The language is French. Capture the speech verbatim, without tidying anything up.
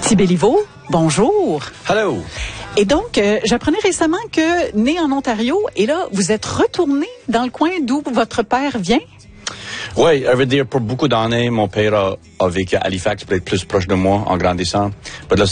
Petit Béliveau, bonjour. Hello. Et donc, euh, j'apprenais récemment que, né en Ontario, et là, vous êtes retourné dans le coin d'où votre père vient? Oui, je veux dire, pour beaucoup d'années, mon père a, a vécu à Halifax, peut-être plus proche de moi, en grandissant. Mais là,